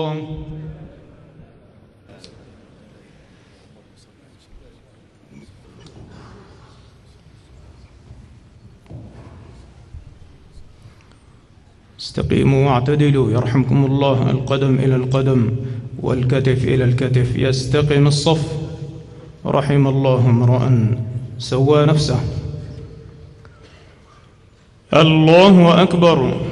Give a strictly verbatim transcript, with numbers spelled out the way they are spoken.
استقيموا واعتدلوا يرحمكم الله. القدم إلى القدم والكتف إلى الكتف، يستقم الصف. رحم الله امرأ سوى نفسه. الله أكبر.